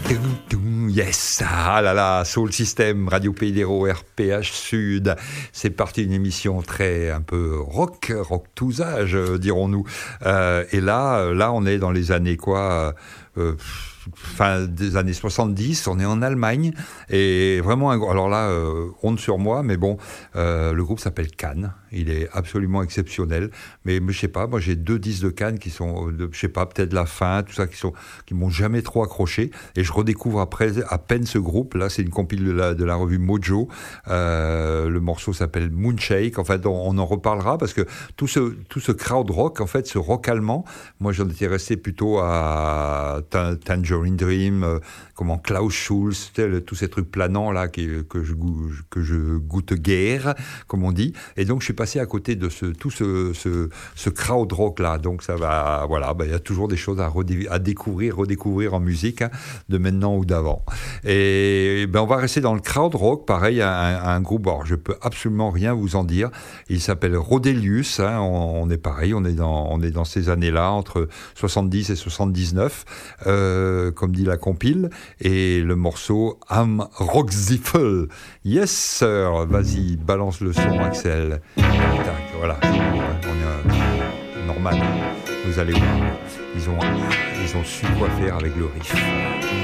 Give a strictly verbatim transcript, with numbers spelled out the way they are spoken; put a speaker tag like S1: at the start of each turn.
S1: Yes, ah là là, Soul System, Radio Pays d'Hérault, R P H Sud. C'est parti d'une émission très un peu rock, rock tous âges, dirons-nous. Euh, et là, là, on est dans les années quoi euh, fin des années soixante-dix, on est en Allemagne et vraiment un, alors là euh, honte sur moi, mais bon euh, le groupe s'appelle Can, il est absolument exceptionnel, mais, mais je sais pas, moi j'ai deux disques de Can qui sont de, je sais pas, peut-être la fin, tout ça, qui sont qui m'ont jamais trop accroché, et je redécouvre après à peine ce groupe. Là c'est une compile de la, de la revue Mojo, euh, le morceau s'appelle Moonshake. En fait on, on en reparlera parce que tout ce tout ce crowd rock, en fait ce rock allemand, moi j'en étais resté plutôt à Tangerine Dream, euh, comment Klaus Schulze, le, tous ces trucs planants là qui, que je que je goûte guère, comme on dit. Et donc je suis passé à côté de ce tout ce ce, ce crowd rock là. Donc ça va, voilà, bah il y a toujours des choses à, redé- à découvrir, redécouvrir en musique, hein, de maintenant ou d'avant. Et ben on va rester dans le crowd rock, pareil, un, un groupe. Alors je peux absolument rien vous en dire. Il s'appelle Rodelius. Hein, on, on est pareil, on est dans on est dans ces années-là entre soixante-dix et soixante-dix-neuf. Euh, comme dit la compile, et le morceau Am Rockziffel. Yes sir, vas-y, balance le son Axel. Tac, voilà, c'est bon, hein, on est euh, normal. Vous allez voir, ils ont, ils ont su quoi faire avec le riff.